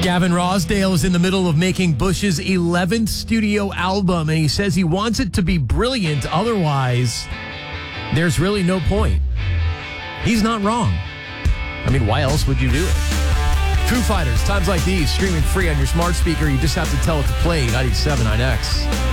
Gavin Rossdale is in the middle of making Bush's 11th studio album, and he says he wants it to be brilliant. Otherwise, there's really no point. He's not wrong. I mean, why else would you do it? Foo Fighters, Times Like These, streaming free on your smart speaker. You just have to tell it to play 97 on X.